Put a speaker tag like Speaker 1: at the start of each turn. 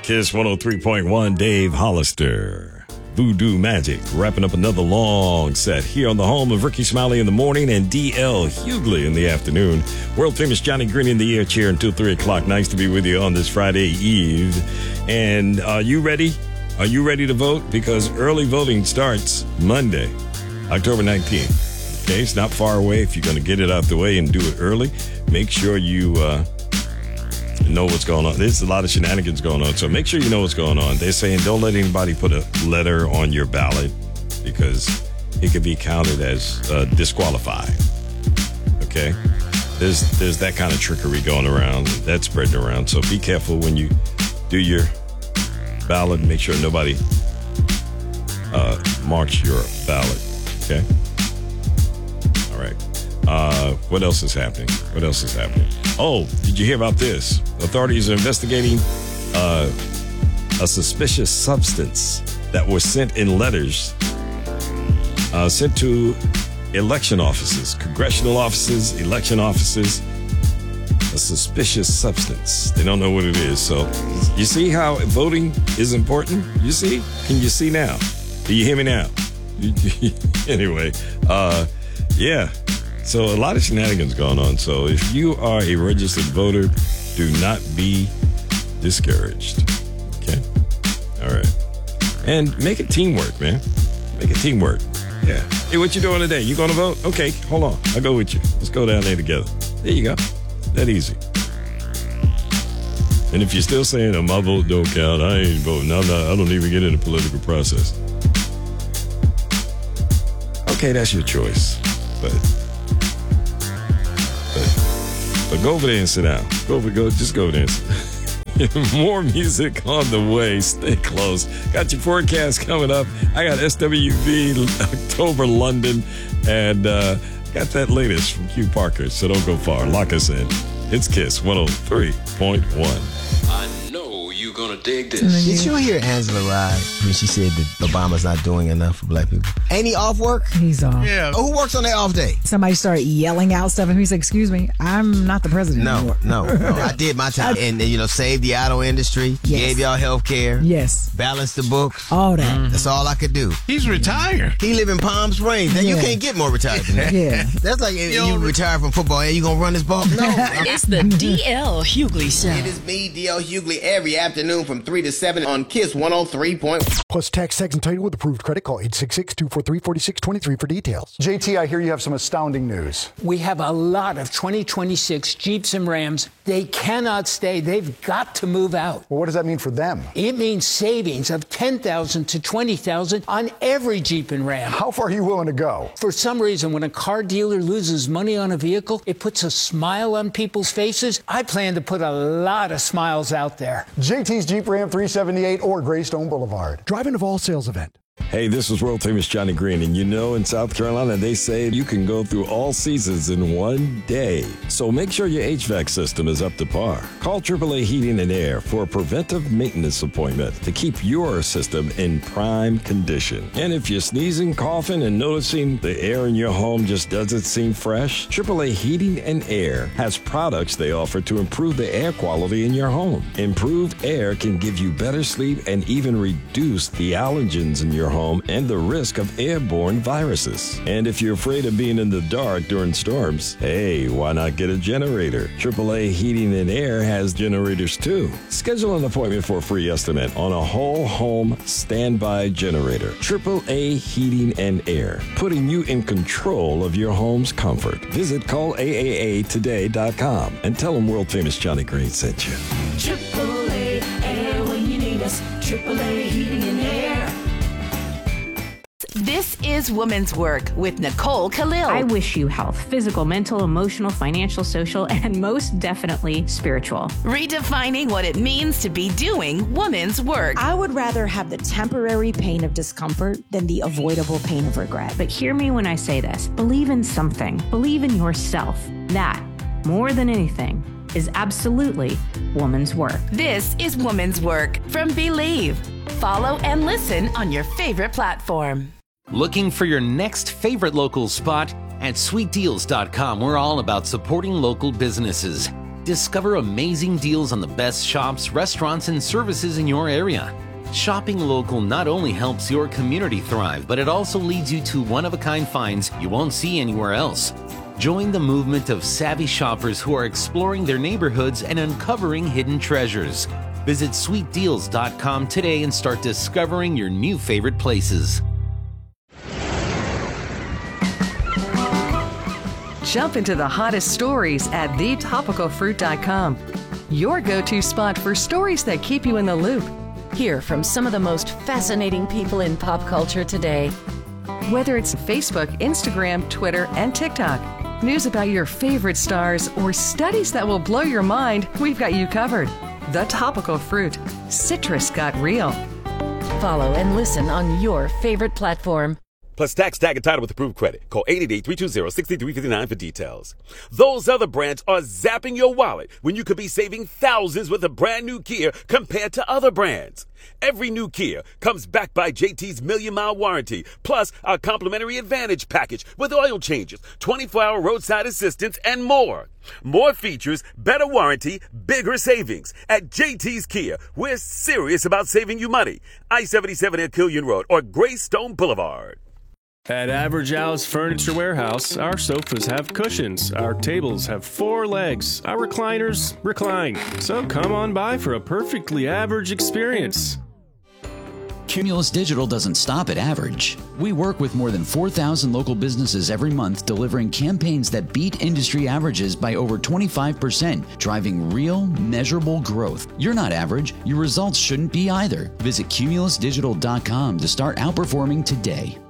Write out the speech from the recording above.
Speaker 1: Kiss 103.1, Dave Hollister. Voodoo Magic, wrapping up another long set here on the home of Ricky Smiley in the morning and D.L. Hughley in the afternoon. World famous Johnny Green in the air chair until 3 o'clock. Nice to be with you on this Friday Eve. And are you ready? Are you ready to vote? Because early voting starts Monday, October 19th. Okay, it's not far away. If you're going to get it out the way and do it early, make sure you know what's going on. There's a lot of shenanigans going on, so make sure you know what's going on. They're saying don't let anybody put a letter on your ballot because it could be counted as disqualified. Okay? There's that kind of trickery going around. That's spreading around, so be careful when you do your ballot. Make sure nobody marks your ballot. Okay? All right. What else is happening? Oh, did you hear about this? Authorities are investigating a suspicious substance that was sent in letters sent to election offices, congressional offices, election offices. A suspicious substance. They don't know what it is. So you see how voting is important? You see? Can you see now? Do you hear me now? Anyway, yeah. So a lot of shenanigans going on. So if you are a registered voter, do not be discouraged. Okay? All right. And make it teamwork, man. Make it teamwork. Yeah. Hey, what you doing today? You going to vote? Okay, hold on. I'll go with you. Let's go down there together. There you go. That easy. And if you're still saying, oh, my vote don't count, I ain't voting. I don't even get in the political process. Okay, that's your choice. But go over there and sit down. Just go over there and sit down. More music on the way. Stay close. Got your forecast coming up. I got SWV, October, London, and got that latest from Q Parker. So don't go far. Lock us in. It's Kiss 103.1.
Speaker 2: I know you're going to dig this.
Speaker 3: Did you hear Angela Rye when she said that Obama's not doing enough for black people? Ain't he off work?
Speaker 4: He's off.
Speaker 3: Yeah. Who works on their off day?
Speaker 4: Somebody started yelling out stuff, and he's like, excuse me, I'm not the president anymore.
Speaker 3: No. I did my time. And saved the auto industry.
Speaker 4: Yes.
Speaker 3: Gave y'all health care.
Speaker 4: Yes.
Speaker 3: Balanced the books.
Speaker 4: All that.
Speaker 3: That's all I could do.
Speaker 5: He's retired.
Speaker 3: He live in Palm Springs. Now, you can't get more retired than that.
Speaker 4: Yeah.
Speaker 3: That's like if you retire from football and you going to run this ball? No.
Speaker 6: It's the D.L. Hughley Show.
Speaker 3: It is me, D.L. Hughley, every afternoon from 3 to 7 on Kiss 103.1.
Speaker 7: Plus tax and title with approved credit. Call 866-243-4623 for details. JT, I hear you have some astounding news.
Speaker 8: We have a lot of 2026 Jeeps and Rams. They cannot stay. They've got to move out.
Speaker 7: Well, what does that mean for them?
Speaker 8: It means savings of $10,000 to $20,000 on every Jeep and Ram.
Speaker 7: How far are you willing to go?
Speaker 8: For some reason, when a car dealer loses money on a vehicle, it puts a smile on people's faces. I plan to put a lot of smiles out there.
Speaker 7: JT's Jeep Ram 378 or Greystone Boulevard. Drive-in of all sales event.
Speaker 1: Hey, this is world famous Johnny Green, and in South Carolina, they say you can go through all seasons in one day. So make sure your HVAC system is up to par. Call AAA Heating and Air for a preventive maintenance appointment to keep your system in prime condition. And if you're sneezing, coughing, and noticing the air in your home just doesn't seem fresh, AAA Heating and Air has products they offer to improve the air quality in your home. Improved air can give you better sleep and even reduce the allergens in your home and the risk of airborne viruses. And if you're afraid of being in the dark during storms, hey, why not get a generator? AAA Heating and Air has generators too. Schedule an appointment for a free estimate on a whole home standby generator. AAA Heating and Air, putting you in control of your home's comfort. Visit callaatoday.com and tell them world famous Johnny Green sent you.
Speaker 6: AAA Air when you need us. AAA Heating and Air. This is Women's Work with Nicole Khalil.
Speaker 9: I wish you health, physical, mental, emotional, financial, social, and most definitely spiritual.
Speaker 6: Redefining what it means to be doing women's work.
Speaker 10: I would rather have the temporary pain of discomfort than the avoidable pain of regret.
Speaker 9: But hear me when I say this. Believe in something. Believe in yourself. That, more than anything, is absolutely woman's work.
Speaker 6: This is Women's Work from Believe. Follow and listen on your favorite platform.
Speaker 2: Looking for your next favorite local spot? At sweetdeals.com, we're all about supporting local businesses. Discover amazing deals on the best shops, restaurants, and services in your area. Shopping local not only helps your community thrive, but it also leads you to one-of-a-kind finds you won't see anywhere else. Join the movement of savvy shoppers who are exploring their neighborhoods and uncovering hidden treasures. Visit sweetdeals.com today and start discovering your new favorite places.
Speaker 5: Jump into the hottest stories at thetopicalfruit.com. Your go-to spot for stories that keep you in the loop.
Speaker 6: Hear from some of the most fascinating people in pop culture today.
Speaker 5: Whether it's Facebook, Instagram, Twitter, and TikTok, news about your favorite stars, or studies that will blow your mind, we've got you covered. The Topical Fruit. Citrus got real.
Speaker 6: Follow and listen on your favorite platform.
Speaker 11: Plus tax, tag, and title with approved credit. Call 888-320-6359 for details. Those other brands are zapping your wallet when you could be saving thousands with a brand new Kia compared to other brands. Every new Kia comes backed by JT's million-mile warranty, plus our complimentary Advantage package with oil changes, 24-hour roadside assistance, and more. More features, better warranty, bigger savings. At JT's Kia, we're serious about saving you money. I-77 at Killian Road or Greystone Boulevard.
Speaker 12: At Average Al's Furniture Warehouse, our sofas have cushions, our tables have 4 legs, our recliners recline. So come on by for a perfectly average experience.
Speaker 13: Cumulus Digital doesn't stop at average. We work with more than 4,000 local businesses every month, delivering campaigns that beat industry averages by over 25%, driving real, measurable growth. You're not average. Your results shouldn't be either. Visit cumulusdigital.com to start outperforming today.